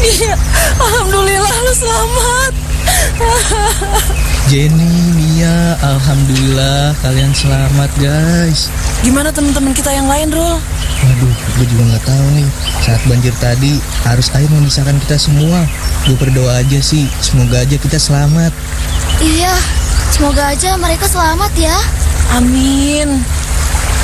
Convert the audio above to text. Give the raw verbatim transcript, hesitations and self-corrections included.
Iya, alhamdulillah lu selamat. Jenny, Mia, alhamdulillah kalian selamat guys. Gimana teman-teman kita yang lain, Rul? Waduh, gue juga nggak tahu nih. Saat banjir tadi, arus air memisahkan kita semua. Gue berdoa aja sih, semoga aja kita selamat. Iya, semoga aja mereka selamat ya. Amin.